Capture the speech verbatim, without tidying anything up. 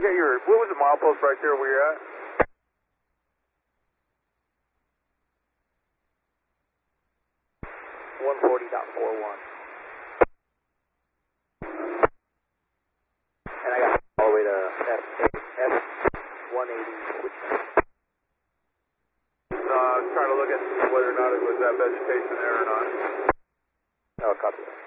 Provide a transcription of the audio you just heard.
Yeah, you're, what was the milepost right there where you're at? one forty point four one. And I got all the way to F one eighty. Uh, trying to look at whether or not it was that vegetation there or not. Oh, copy that.